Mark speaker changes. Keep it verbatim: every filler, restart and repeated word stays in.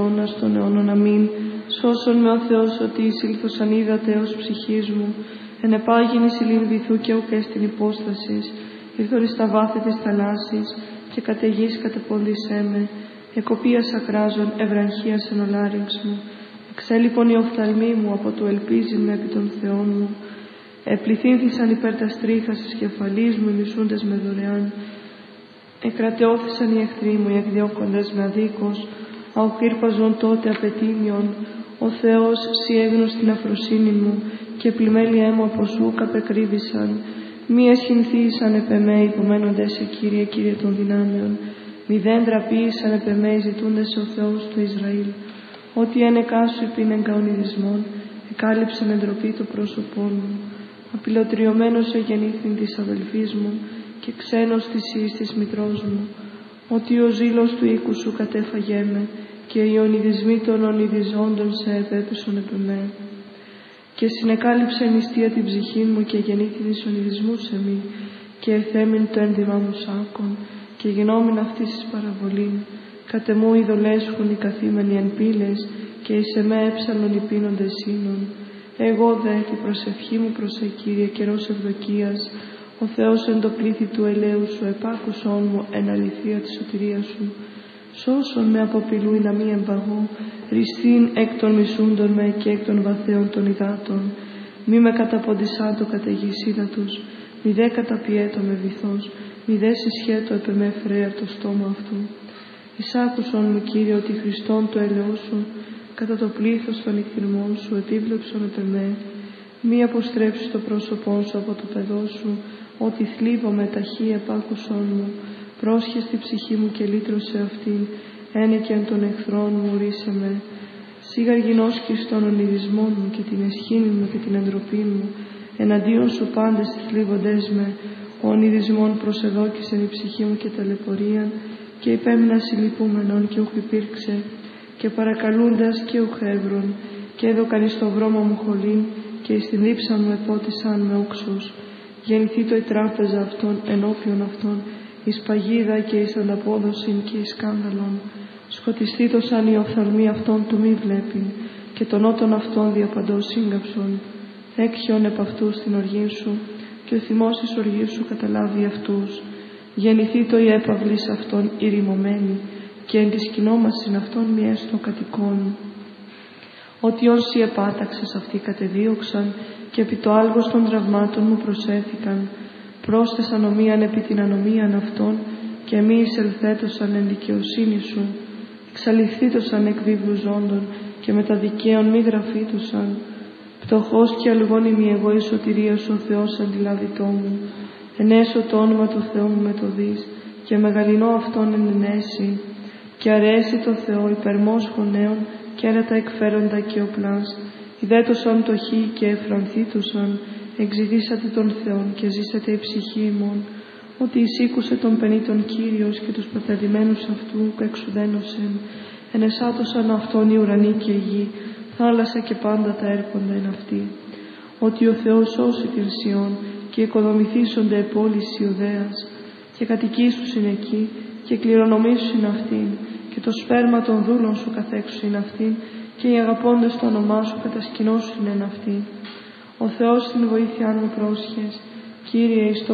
Speaker 1: αιώνας των αιώνων. Αμήν. Σώσον με ο Θεός ότι εισήλθωσαν είδατε ως ψυχής μου, εν επάγειν εισηλήν βυθού και ουκ έστιν υπόστασης, ήρθον εις τα βάθη της θαλάσσης και κατ' αιγής κατεπόντισέ με, εκοπίας ακράζων ευραγχίας εν ο λάρυγξ μου, εξέλιπον οι οφθαλμοί μου από το ελπίζειν με επί των Θεών μου, επληθύνθησαν υπέρ τας τρίχας της κεφαλής μου οι μισούντες με δωρεάν, εκρατεώθησαν οι εχθροί μου οι εκδιώκοντες με αδίκως, αοχύρπαζον τότε απαιτήμιον, ο Θεός σοι έγνος την αφροσύνη μου και πλημέλιέ μου από σου καπεκρύβησαν, μη εσχυνθήσαν επ' εμέ υπομένοντες σε Κύριε, Κύριε των δυνάμεων, μη δέντρα ποίησαν επ' εμέ ζητούντες σε ο Θεός του Ισραήλ, ότι ένεκά σου υπήνεγκα ονειδισμόν, εκάλυψαν εντροπή το πρόσωπό μου, απειλωτριωμένος εγεννήθην της αδελφής μου και ξένος της εις της μητρός μου, ότι ο ζήλος του οίκου σου κατέφαγέ με και οι ονειδισμοί των ονειδιζόντων σε επέπεσον επ' εμέ. Και συνεκάλυψε νηστεία την ψυχή μου και γεννήθη της ονειδισμού σε μη και εθέμην το ένδυμα μου σάκων και γινόμην αυτής της παραβολήν. Κατ' εμού ειδολέσχουν οι καθήμενοι εν πύλες και εις εμέ έψαλον οι πίνοντες σύνων. Εγώ δε την προσευχή μου προς σε Κύριε καιρός ευδοκίας, ο Θεός εν το πλήθη του ελαίου σου επάκουσόν μου εν αληθεία της σωτηρίας σου. Σώσον με από πηλούι να μη εμπαγώ, ριστήν εκ των μισούντων με και εκ των βαθέων των υδάτων. Μη με καταποντισάντο κατ' αιγής ύδατος, μη δε καταπιέτω με βυθός, μη δε συσχέτω επ' εμέ φρέαρ το στόμα αυτού. Εισάκουσον μου Κύριε ότι Χριστόν το ελαιό σου, κατά το πλήθος των εκθυρμών σου επίβλεψον επ' εμέ. Μη αποστρέψεις το πρόσωπόν σου από το παιδό σου, ότι θλίβομαι ταχύ επάκουσόν μου. Πρόσχες τη ψυχή μου και λύτρωσε αυτήν, ένεκεν των εχθρών μου ρίσε με. Σίγαρ γινώσκεις των ονειδισμών μου και την εσχήνη μου και την εντροπή μου, εναντίον σου πάντες θλίβοντές με. Ο ονειδισμόν προσεδόκησεν η ψυχή μου και ταλαιπωρίαν, και υπέμεινα συλλυπούμενον και ούχ υπήρξε, και παρακαλούντας και ούχ έβρον, και έδωκαν εις το βρώμα μου χολήν, και εις την δίψα μου επότισαν με όξος. Γεννηθεί το η τράπεζα αυτών ενώπιον αυτών, εις παγίδα και εις ανταπόδοσιν και εις σκάνδαλον. Σκοτιστήτωσαν οι οφθαλμοί αυτών του μη βλέπειν, και των ότων αυτών διαπαντός σύγκαψον. Έκχιον επ' αυτούς την οργή σου, και ο θυμός της οργής σου καταλάβει αυτούς. Γεννηθεί το η έπαυλης αυτών ηρημωμένη, και εν της κοινόμασιν αυτών μη έστω κατοικών. Ότι όσοι επάταξες αυτοί κατεδίωξαν, και επί το άλγος των τραυμάτων μου προσέθηκαν, πρόσθεσαν ομοίαν επί την ανομίαν αυτών, και μη εισελθέτωσαν εν δικαιοσύνη σου. Εξαλειφθήτωσαν εκ βίβλου ζώντων, και με τα δικαίων μη γραφήτωσαν. Πτωχός και αλγόν ημι εγώ η σωτηρία σου ο Θεός αντιλάβητό μου. Ενέσω το όνομα του Θεού μου με το δεις, και μεγαλυνώ αυτόν εν ενέσει. Και αρέσει το Θεό υπερμόσχων νέων, και έρατα τα εκφέροντα και οπλάς. Ιδέτωσαν το χεί και εφρανθήτωσαν, εξειδήσατε τον Θεόν και ζήσατε η ψυχή ημών. Ότι εισήκουσε τον πενήτων Κύριος και τους πεπαιδημένους αυτού που εξουδένωσεν. Ενεσάτωσαν αυτόν οι ουρανοί και η γη, θάλασσα και πάντα τα έρχοντα εν αυτή. Ότι ο Θεός σώσει την Σιών και οικοδομηθήσονται επόλεις Ιουδαίας, και κατοικήσουσιν εκεί και κληρονομήσουσιν αυτήν, και το σπέρμα των δούλων σου καθέξουσιν αυτήν, και οι αγαπώντες το όνομά σου κατασκηνώσουσιν εν αυτήν. Ο Θεός την βοήθειά μου πρόσχες, Κύριε εις το